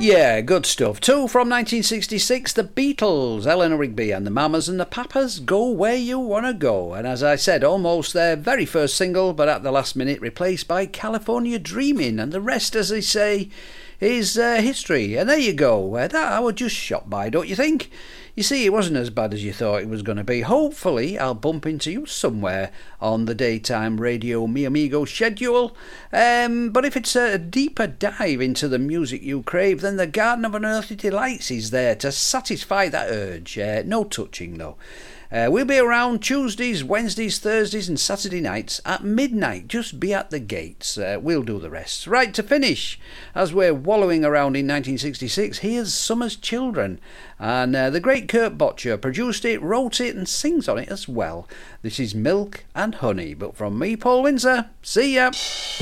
Yeah, good stuff. Two from 1966, the Beatles, Eleanor Rigby and the Mamas and the Papas, Go Where You Wanna Go. And as I said, almost their very first single, but at the last minute replaced by California Dreamin'. And the rest, as they say, is history. And there you go. That I was just shocked by, don't you think? You see, it wasn't as bad as you thought it was going to be. Hopefully, I'll bump into you somewhere on the daytime radio Mi Amigo schedule. But if it's a deeper dive into the music you crave, then the Garden of Unearthly Delights is there to satisfy that urge. No touching, though. We'll be around Tuesdays, Wednesdays, Thursdays and Saturday nights at midnight. Just be at the gates. We'll do the rest. Right, to finish, as we're wallowing around in 1966, here's Summer's Children. And the great Kurt Botcher produced it, wrote it and sings on it as well. This is Milk and Honey. But from me, Paul Windsor, see ya!